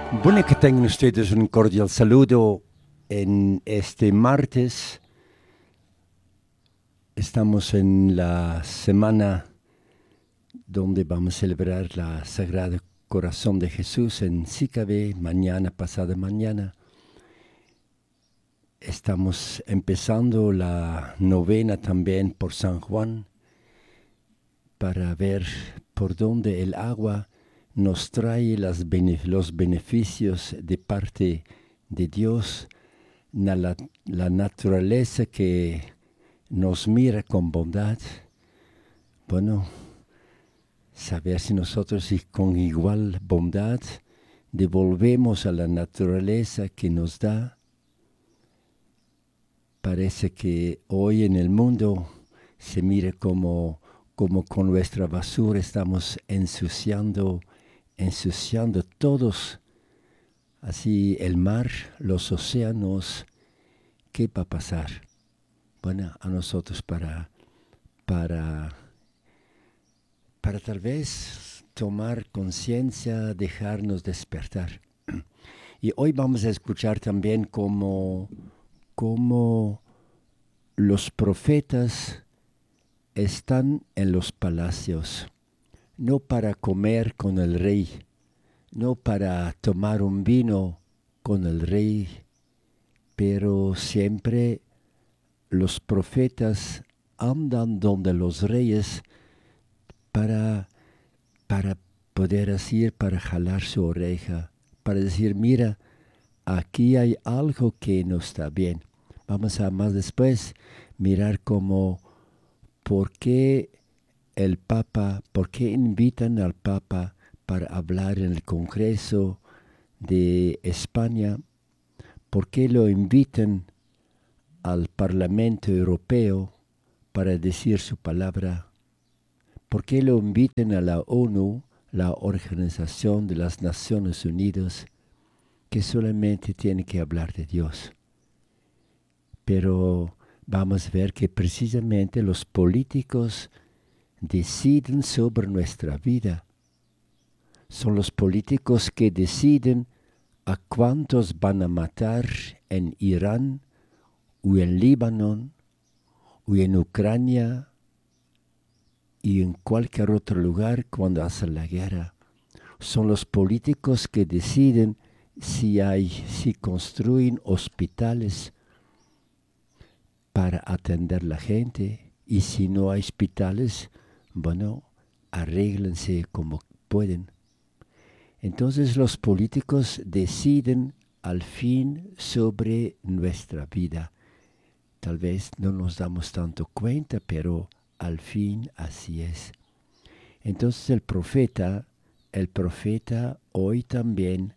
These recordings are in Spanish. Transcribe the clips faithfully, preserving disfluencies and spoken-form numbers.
Bueno, que tengan ustedes un cordial saludo en este martes. Estamos en la semana donde vamos a celebrar la Sagrada Corazón de Jesús en Sicabe, mañana, pasada mañana. Estamos empezando la novena también por San Juan para ver por dónde el agua nos trae las bene- los beneficios de parte de Dios, na- la, la naturaleza que nos mira con bondad. Bueno, saber si nosotros y con igual bondad devolvemos a la naturaleza que nos da. Parece que hoy en el mundo se mira como, como con nuestra basura estamos ensuciando, ensuciando todos, así el mar, los océanos. ¿Qué va a pasar? Bueno, a nosotros para, para, para tal vez tomar conciencia, dejarnos despertar. Y hoy vamos a escuchar también cómo, cómo los profetas están en los palacios, no para comer con el rey, no para tomar un vino con el rey, pero siempre los profetas andan donde los reyes para, para poder decir, para jalar su oreja, para decir, mira, aquí hay algo que no está bien. Vamos a más después mirar cómo, por qué el Papa, por qué invitan al Papa para hablar en el Congreso de España, por qué lo invitan al Parlamento Europeo para decir su palabra, por qué lo invitan a la ONU, la Organización de las Naciones Unidas, que solamente tiene que hablar de Dios. Pero vamos a ver que precisamente los políticos deciden sobre nuestra vida. Son los políticos que deciden a cuántos van a matar en Irán o en Líbano o en Ucrania y en cualquier otro lugar cuando hacen la guerra. Son los políticos que deciden si hay, si construyen hospitales para atender la gente, y si no hay hospitales, bueno, arréglense como pueden. Entonces los políticos deciden al fin sobre nuestra vida. Tal vez no nos damos tanto cuenta, pero al fin así es. Entonces el profeta, el profeta hoy también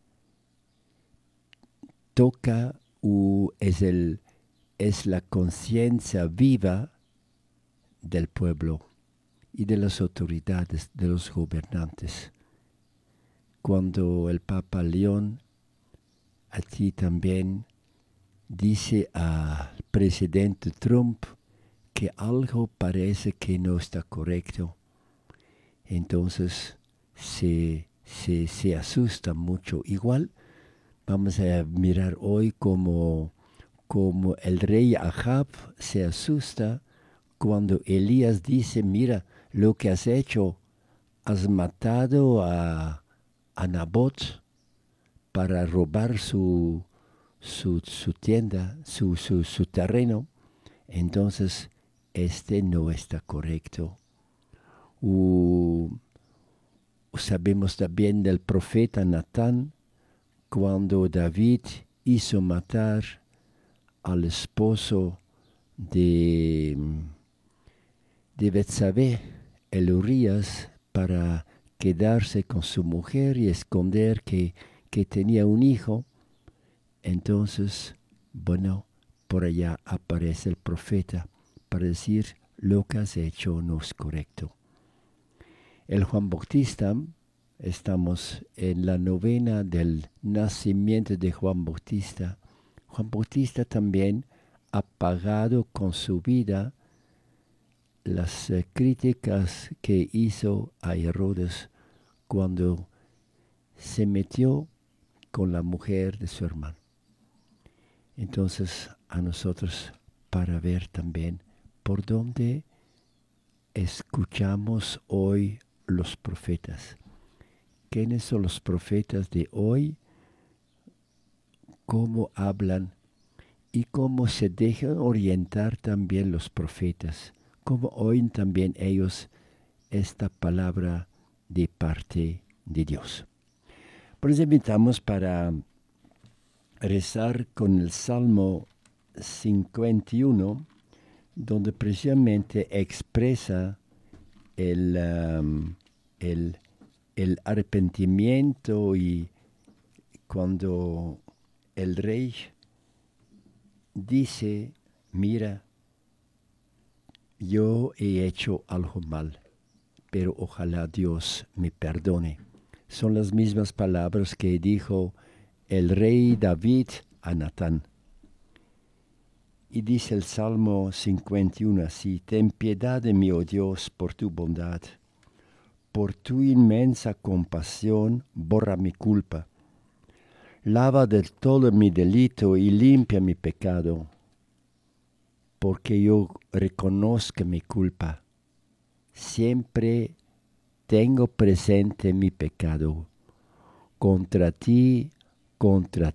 toca o es, el, es la conciencia viva del pueblo y de las autoridades, de los gobernantes. Cuando el Papa León aquí también dice al presidente Trump que algo parece que no está correcto, entonces se, se, se asusta mucho. Igual vamos a mirar hoy como, como el rey Ahab se asusta cuando Elías dice, mira lo que has hecho, has matado a, a Nabot para robar su, su, su tienda, su, su, su terreno, entonces este no está correcto. O, sabemos también del profeta Natán, cuando David hizo matar al esposo de, de Betsabé, el Urías, para quedarse con su mujer y esconder que, que tenía un hijo. Entonces, bueno, por allá aparece el profeta para decir lo que has hecho no es correcto. El Juan Bautista, estamos en la novena del nacimiento de Juan Bautista. Juan Bautista también ha pagado con su vida las uh, críticas que hizo a Herodes cuando se metió con la mujer de su hermano. Entonces a nosotros para ver también por dónde escuchamos hoy los profetas. ¿Quiénes son los profetas de hoy? ¿Cómo hablan? Y cómo se dejan orientar también los profetas. Cómo oyen también ellos esta palabra de parte de Dios. Por eso invitamos para rezar con el Salmo cincuenta y uno, donde precisamente expresa el, um, el, el arrepentimiento y cuando el rey dice, mira, yo he hecho algo mal, pero ojalá Dios me perdone. Son las mismas palabras que dijo el rey David a Natán. Y dice el Salmo cincuenta y uno así, ten piedad de mí, oh Dios, por tu bondad. Por tu inmensa compasión, borra mi culpa. Lava del todo mi delito y limpia mi pecado, porque yo reconozco mi culpa. Siempre tengo presente mi pecado. Contra ti, contra